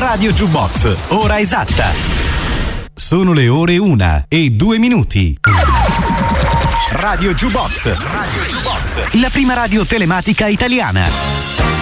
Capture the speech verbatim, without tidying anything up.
Radio Jukebox, ora esatta. Sono le ore una e due minuti. Radio Jukebox, Radio Jukebox, la prima radio telematica italiana.